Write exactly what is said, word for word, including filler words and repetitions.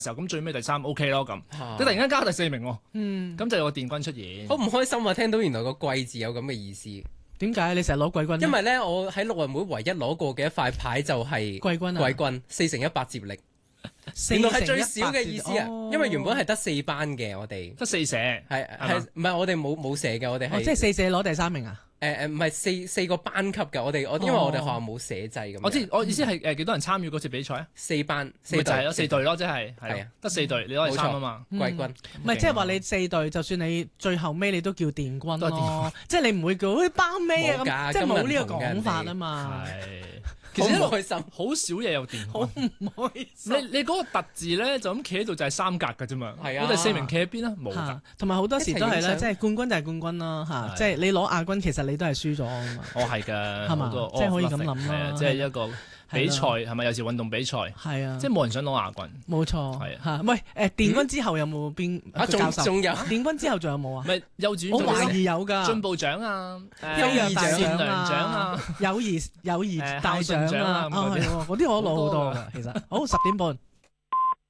時候，咁最尾第三 OK 咯咁。你突然間加第四名喎， 嗯， 咁就有個電軍出現。 好唔開心啊！聽到原來個貴字有咁嘅意思。 點解你成日攞季軍呢？ 因為咧，我喺陸運會唯一攞過嘅一塊牌就係季軍啊季軍四乘一百接力， 四原來係乘一最少百嘅意思啊！ 哦因為原本係得四班嘅，我哋得四射， 係係係嘛唔係我哋冇冇射嘅，我哋哦， 係即係四四攞第三名啊？ 誒誒唔係四四個班級嘅，我哋我因為我哋學校冇社制咁樣。 我知我意思係誒幾多人參與嗰次比賽啊？ 四班四隊咪就係咯，四隊咯，即係係係啊得四隊，你攞第三啊嘛。 季軍。 唔係，即係話你四隊，就算你最後尾你都叫電軍都係電咯，即係你唔會叫誒包尾啊冇㗎咁，即係冇呢個金銀銅嘅講法啊嘛。 係， 其實其實一路好唔開心。 好少嘢有電好軍。 唔開心。 你你嗰個特字咧就咁企喺度就係三格嘅啫嘛。 係啊我哋四名企喺邊啊？冇㗎嚇。同埋好多時都係啦， 一齊影相即係冠軍就係冠軍啦嚇， 係即係你攞亞軍，其實你都係輸咗啊嘛。 我係㗎， 係嘛好多即係可以 all 咁 nothing， 諗啦係啊即係一個比賽係係咪？有時運動比賽， 係啊， 即係冇人想攞亞軍。 冇錯係啊嚇。喂誒，電軍之後有冇邊啊， 個教授？ 仲仲有電軍之後仲有冇啊？ 咪幼稚園我仲有懷疑有㗎。 進步獎啊，誒優良大獎善良獎啊啊。， 友誼友誼大誒孝順獎獎啊，啊啊咁嗰啲係喎嗰啲我攞好多好多㗎，其實好十點半。